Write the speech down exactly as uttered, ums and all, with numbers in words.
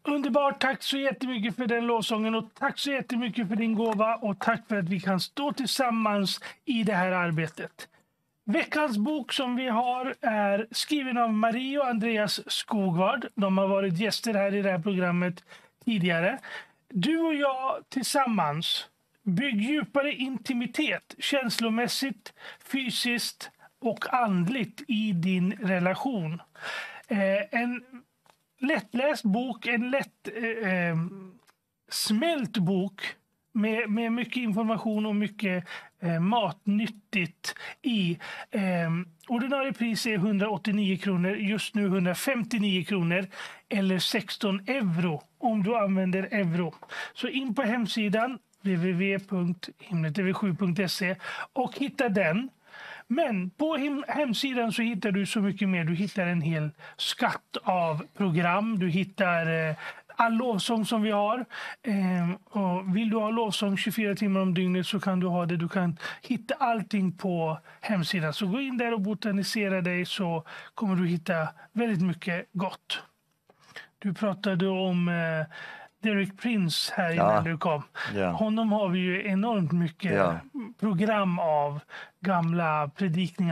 Underbart, tack så jättemycket för den lovsången och tack så jättemycket för din gåva och tack för att vi kan stå tillsammans i det här arbetet. Veckans bok som vi har är skriven av Marie och Andreas Skogvard. De har varit gäster här i det här programmet tidigare. Du och jag tillsammans, bygg djupare intimitet känslomässigt, fysiskt och andligt i din relation. Eh, en lättläst bok, en lätt eh, smält bok med, med mycket information och mycket eh, matnyttigt i. Eh, ordinarie pris är hundraåttionio kronor, just nu hundrafemtionio kronor eller sexton euro om du använder euro. Så in på hemsidan w w w punkt himlet t v sju punkt se och hitta den. Men på hem hemsidan så hittar du så mycket mer. Du hittar en hel skatt av program. Du hittar eh, all lovsång som vi har. Eh, och vill du ha lovsång tjugofyra timmar om dygnet så kan du ha det. Du kan hitta allting på hemsidan. Så gå in där och botanisera dig så kommer du hitta väldigt mycket gott. Du pratade om eh, Derek Prince här innan ja. du kom. Ja. Honom har vi ju enormt mycket ja. program av gamla predikningar.